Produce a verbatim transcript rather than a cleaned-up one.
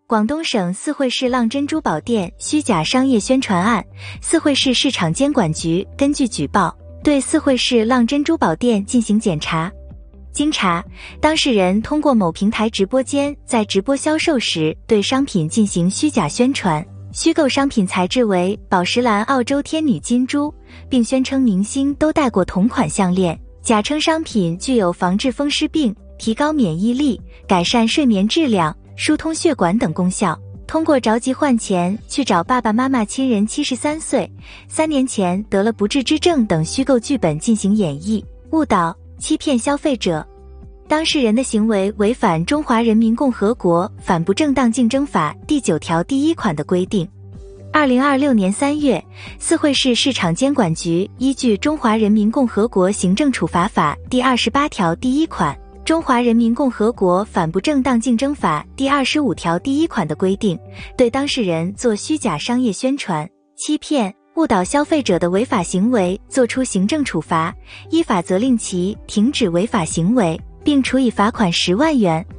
广东省四惠市浪珍珠宝店虚假商业宣传案，四惠市市场监管局根据举报，对四惠市浪珍珠宝店进行检查。经查，当事人通过某平台直播间在直播销售时对商品进行虚假宣传，虚构商品材质为宝石蓝澳洲天女金珠，并宣称明星都戴过同款项链，假称商品具有防治风湿病、提高免疫力、改善睡眠质量、疏通血管等功效。通过着急换钱去找爸爸妈妈亲人七十三岁、三年前得了不治之症等虚构剧本进行演绎，误导、欺骗消费者。当事人的行为违反《中华人民共和国反不正当竞争法》第九条第一款的规定。二零二六年三月，四惠市市场监管局依据《中华人民共和国行政处罚法》第二十八条第一款、《中华人民共和国反不正当竞争法》第二十五条第一款的规定，对当事人做虚假商业宣传、欺骗、误导消费者的违法行为作出行政处罚，依法责令其停止违法行为，并处以罚款十万元